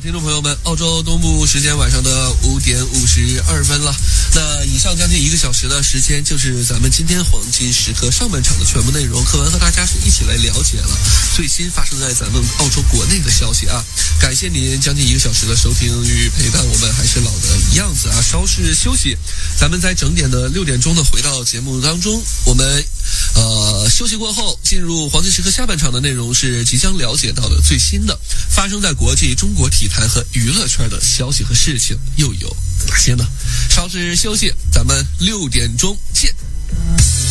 听众朋友们，澳洲东部时间晚上的5点52分了。那以上将近1个小时的时间，就是咱们今天黄金时刻上半场的全部内容。课文和大家是一起来了解了最新发生在咱们澳洲国内的消息啊！感谢您将近1个小时的收听与陪伴，我们还是老的样子啊，稍事休息。咱们在整点的6点钟呢回到节目当中，我们休息过后进入黄金时刻下半场的内容是即将了解到的最新的发生在国际中国体坛和娱乐圈的消息和事情又有哪些呢？稍事休息，咱们6点钟见。